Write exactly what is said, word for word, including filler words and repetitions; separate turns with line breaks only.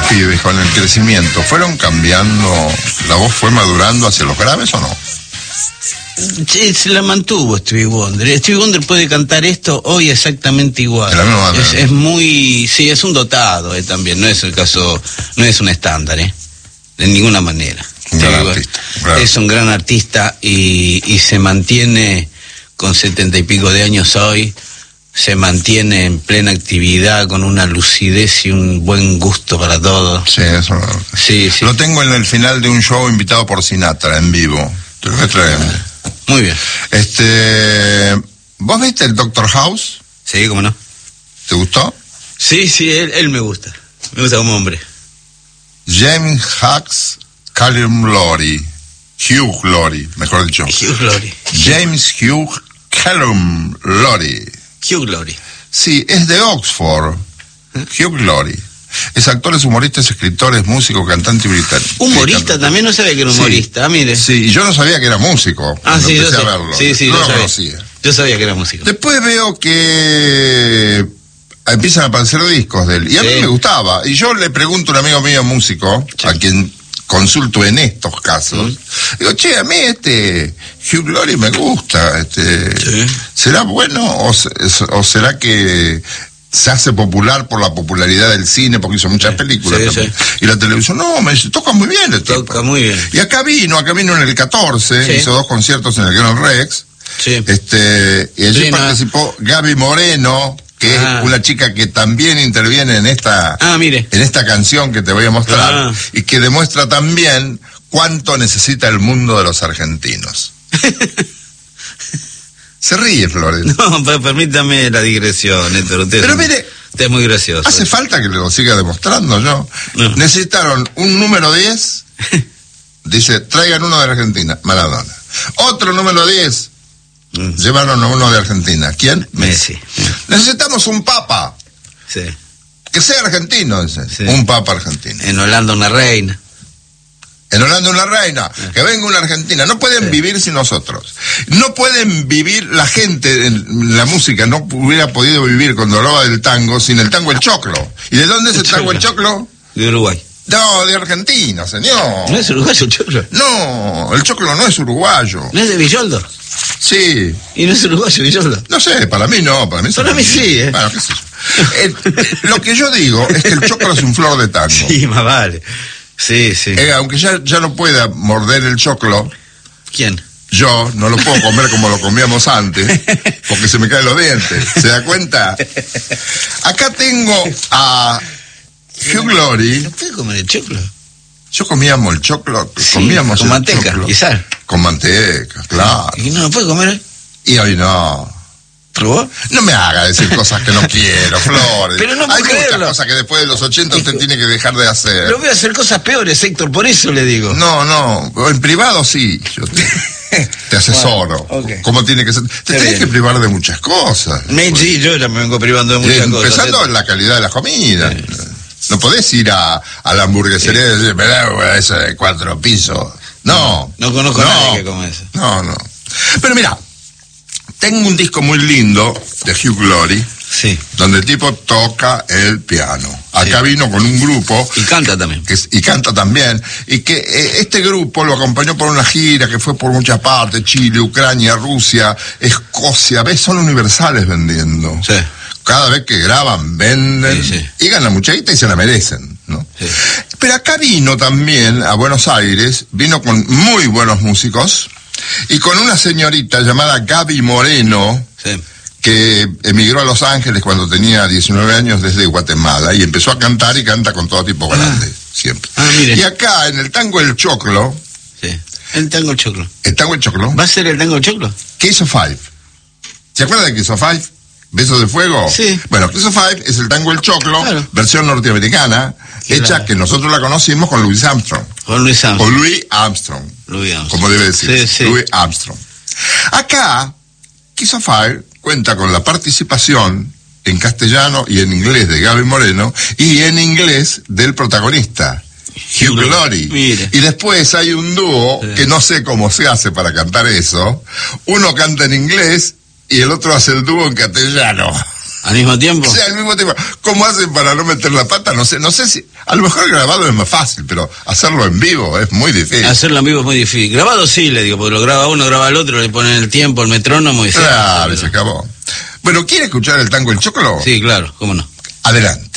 pibes con el crecimiento fueron cambiando, la voz fue madurando hacia los graves o no?
Sí, se la mantuvo Stevie Wonder. Stevie Wonder puede cantar esto hoy exactamente igual.
De la misma manera.
Es, es muy, sí, es un dotado eh, también, no es el caso, no es un estándar, eh, de ninguna manera.
Un gran artista, claro.
Es un gran artista y, y se mantiene con setenta y pico de años hoy, se mantiene en plena actividad con una lucidez y un buen gusto para todo.
Sí, eso lo,
sí, sí.
Lo tengo en el final de un show invitado por Sinatra en vivo. Te lo voy a traer.
Muy bien.
Este, ¿vos viste el Doctor House?
Sí, cómo no.
¿Te gustó?
Sí, sí, él, él me gusta. Me gusta como hombre.
James Hughes, Callum Laurie, Hugh Laurie, mejor dicho.
Hugh Laurie.
James Hugh Callum Laurie.
Hugh Laurie.
Sí, es de Oxford. ¿Eh? Hugh Laurie. Es actor, es humorista, es escritor, es músico, cantante y británico.
¿Humorista? También no sabía que era humorista, sí, mire.
Sí, y yo no sabía que era músico.
Ah, sí,
empecé
yo
a verlo.
Sí, sí,
no
yo
lo
sabía.
conocía.
Yo sabía que era músico.
Después veo que empiezan a aparecer discos de él. Y a
sí.
mí me gustaba. Y yo le pregunto a un amigo mío músico, sí. a quien consulto en estos casos, mm. digo, che, a mí este Hugh Laurie me gusta. Este, sí. ¿Será bueno o, o será que se hace popular por la popularidad del cine, porque hizo muchas sí, películas sí, también? Sí. Y la televisión, no, me dice, toca muy bien el tipo.
Toca muy bien.
Y acá vino, acá vino en el catorce, sí. hizo dos conciertos en el Gran Rex.
Sí.
Este, y allí sí, participó no. Gaby Moreno, que ah. es una chica que también interviene en esta,
ah, mire.
en esta canción que te voy a mostrar, ah. y que demuestra también cuánto necesita el mundo de los argentinos. Se ríe, Flores.
No, pero permítame la digresión, Héctor. Usted
Pero
es,
mire,
usted es muy gracioso.
Hace falta que lo siga demostrando, ¿no? no. Necesitaron un número diez, dice, traigan uno de Argentina, Maradona. Otro número diez, mm. llevaron a uno de Argentina. ¿Quién?
Messi.
Messi. Necesitamos un papa.
Sí.
Que sea argentino, dice. Sí. Un papa argentino.
En Holanda una reina.
En Holanda una reina, que venga una argentina. No pueden sí. vivir sin nosotros. No pueden vivir, la gente en la música no hubiera podido vivir cuando hablaba del tango sin el tango el choclo. ¿Y de dónde es el, el tango el choclo?
De Uruguay.
No, de Argentina, señor.
¿No es uruguayo el choclo?
No, el choclo no es uruguayo.
¿No es de Villoldo?
Sí.
¿Y no es uruguayo Villoldo?
No sé, para mí no, para mí
Para mí sí, ¿eh?
Bueno, qué sé yo. El, lo que yo digo es que el choclo es un flor de tango.
Sí, más vale. Sí, sí.
Eh, aunque ya, ya no pueda morder el choclo.
¿Quién?
Yo no lo puedo comer como lo comíamos antes, porque se me caen los dientes. ¿Se da cuenta? Acá tengo a Hugh Laurie.
¿No puede comer el choclo?
Yo comíamos el choclo.
Sí,
comíamos
con
el
manteca
choclo.
y sal.
Con manteca, claro.
¿Y no lo puede comer?
Y hoy no.
¿Probó?
No me haga decir cosas que no quiero, Flores.
Pero no
Hay muchas
creerlo.
cosas que después de los ochenta usted tiene que dejar de hacer.
Pero voy a hacer cosas peores, Héctor, por eso le digo.
No, no, en privado sí, yo te, te asesoro. Bueno, okay. ¿Cómo tiene que ser? Te tenés que privar de muchas cosas.
Me, sí, yo ya me vengo privando de muchas
empezando
cosas.
Empezando en la calidad de la comida. Sí. No podés ir a, a la hamburguesería sí. y decir, me da esa de cuatro pisos. No.
No, no conozco
no,
a nadie que come eso.
No, no. Pero mira, tengo un disco muy lindo de Hugh Laurie,
sí.
donde el tipo toca el piano. Acá sí. vino con un grupo.
Y canta también.
Que, y canta también. Y que eh, este grupo lo acompañó por una gira que fue por muchas partes, Chile, Ucrania, Rusia, Escocia. ¿Ves? Son universales vendiendo.
Sí.
Cada vez que graban, venden, sí, sí. y ganan mucha guita y se la merecen, ¿no? Sí. Pero acá vino también a Buenos Aires, vino con muy buenos músicos, y con una señorita llamada Gaby Moreno, sí. que emigró a Los Ángeles cuando tenía diecinueve años desde Guatemala, y empezó a cantar y canta con todo tipo grande, ah. siempre.
Ah,
y acá, en el tango El Choclo...
Sí, el tango El Choclo.
¿El tango El Choclo?
¿Va a ser el tango El Choclo?
Kiss of Five. ¿Se acuerdan de Kiss of Five? ¿Besos de fuego?
Sí.
Bueno, Kiss of Five es el tango El Choclo, claro. versión norteamericana, claro. hecha que nosotros la conocimos con Louis Armstrong.
Con Louis Armstrong.
Con Louis Armstrong.
Louis Armstrong.
Como debe decir.
Sí, sí.
Louis Armstrong. Acá, Kiss of Fire cuenta con la participación en castellano y en inglés de Gaby Moreno y en inglés del protagonista, Hugh Laurie.
Mire.
Y después hay un dúo sí. que no sé cómo se hace para cantar eso. Uno canta en inglés y el otro hace el dúo en castellano.
¿Al mismo tiempo?
Sí, al mismo tiempo. ¿Cómo hacen para no meter la pata? No sé, no sé si... A lo mejor grabado es más fácil, pero hacerlo en vivo es muy difícil.
Hacerlo en vivo es muy difícil. Grabado sí, le digo, porque lo graba uno, graba el otro, le ponen el tiempo, el metrónomo y se...
Claro, se acabó. Bueno, ¿quiere escuchar el tango El Choclo?
Sí, claro, cómo no.
Adelante.